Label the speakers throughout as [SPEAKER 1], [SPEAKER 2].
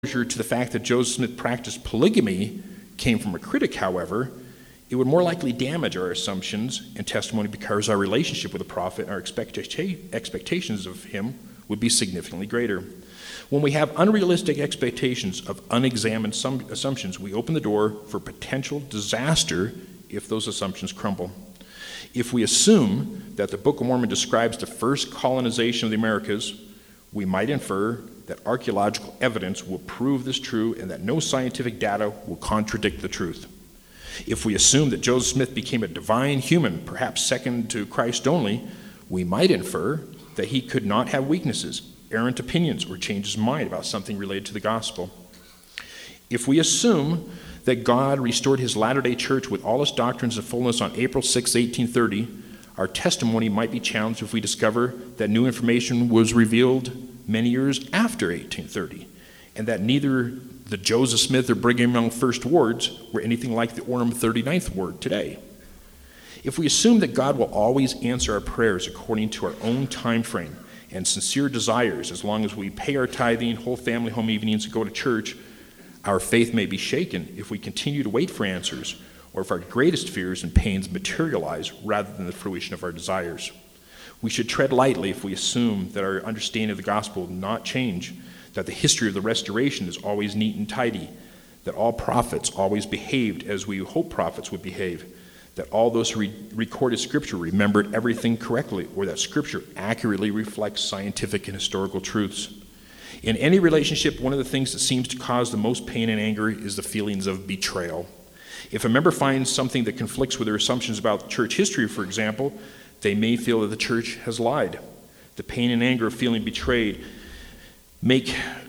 [SPEAKER 1] to the fact that Joseph Smith practiced polygamy came from a critic, however, it would more likely damage our assumptions and testimony because our relationship with the prophet and our expectations of him would be significantly greater. When we have unrealistic expectations of unexamined assumptions, we open the door for potential disaster if those assumptions crumble. If we assume that the Book of Mormon describes the first colonization of the Americas, we might infer that archaeological evidence will prove this true and that no scientific data will contradict the truth. If we assume that Joseph Smith became a divine human, perhaps second to Christ only, we might infer that he could not have weaknesses, errant opinions, or change his mind about something related to the gospel. If we assume that God restored his Latter-day Church with all its doctrines and fullness on April 6, 1830, our testimony might be challenged if we discover that new information was revealed many years after 1830, and that neither the Joseph Smith or Brigham Young First Wards were anything like the Orem 39th Ward today. If we assume that God will always answer our prayers according to our own time frame and sincere desires, as long as we pay our tithing, whole family home evenings, and go to church, our faith may be shaken if we continue to wait for answers, or if our greatest fears and pains materialize rather than the fruition of our desires. We should tread lightly if we assume that our understanding of the gospel will not change, that the history of the restoration is always neat and tidy, that all prophets always behaved as we hope prophets would behave, that all those who recorded Scripture remembered everything correctly, or that Scripture accurately reflects scientific and historical truths. In any relationship, one of the things that seems to cause the most pain and anger is the feelings of betrayal. If a member finds something that conflicts with their assumptions about church history, for example, they may feel that the church has lied. The pain and anger of feeling betrayed may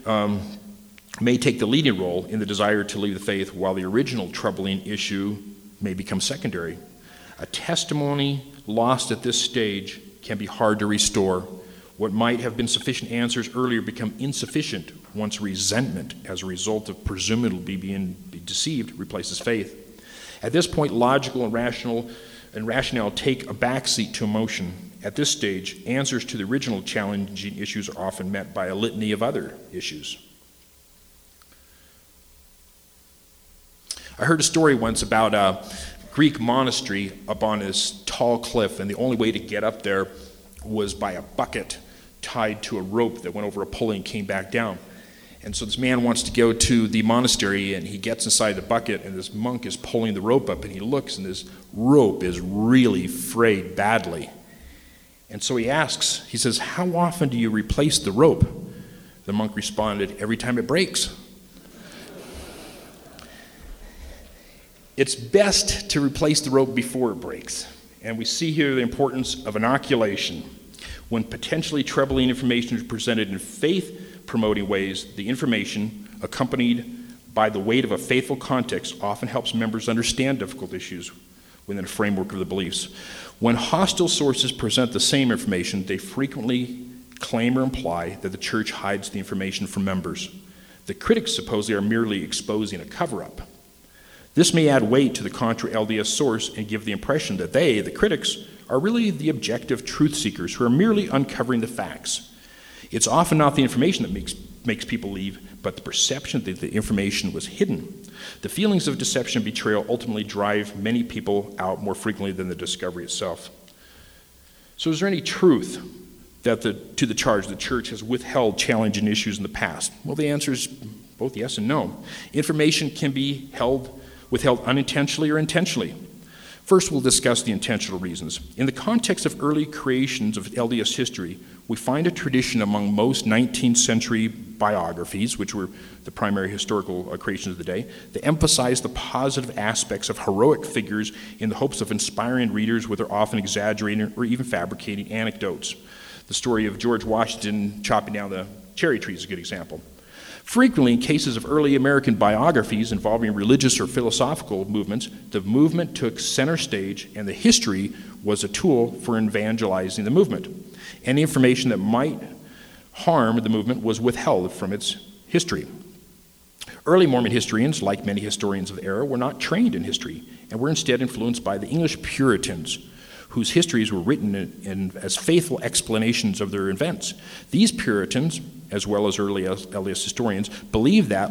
[SPEAKER 1] take the leading role in the desire to leave the faith, while the original troubling issue may become secondary. A testimony lost at this stage can be hard to restore. What might have been sufficient answers earlier become insufficient once resentment, as a result of presumably being deceived, replaces faith. At this point, logical and rationale take a backseat to emotion. At this stage, answers to the original challenging issues are often met by a litany of other issues. I heard a story once about a Greek monastery up on this tall cliff, and the only way to get up there was by a bucket tied to a rope that went over a pulley and came back down. And so this man wants to go to the monastery, and he gets inside the bucket, and this monk is pulling the rope up, and he looks, and this rope is really frayed badly. And so he asks, he says, "How often do you replace the rope?" The monk responded, "Every time it breaks." It's best to replace the rope before it breaks. And we see here the importance of inoculation. When potentially troubling information is presented in faith-promoting ways, the information, accompanied by the weight of a faithful context, often helps members understand difficult issues within a framework of the beliefs. When hostile sources present the same information, they frequently claim or imply that the church hides the information from members. The critics suppose they are merely exposing a cover-up. This may add weight to the contra-LDS source and give the impression that they, the critics, are really the objective truth seekers who are merely uncovering the facts. It's often not the information that makes people leave, but the perception that the information was hidden. The feelings of deception and betrayal ultimately drive many people out more frequently than the discovery itself. So is there any truth to the charge the church has withheld challenging issues in the past? Well, the answer is both yes and no. Information can be withheld unintentionally or intentionally. First, we'll discuss the intentional reasons. In the context of early creations of LDS history, we find a tradition among most 19th century biographies, which were the primary historical creations of the day, that emphasize the positive aspects of heroic figures in the hopes of inspiring readers with their often exaggerating or even fabricating anecdotes. The story of George Washington chopping down the cherry tree is a good example. Frequently, in cases of early American biographies involving religious or philosophical movements, the movement took center stage, and the history was a tool for evangelizing the movement. Any information that might harm the movement was withheld from its history. Early Mormon historians, like many historians of the era, were not trained in history and were instead influenced by the English Puritans, whose histories were written as faithful explanations of their events. These Puritans, as well as early LDS historians, believed that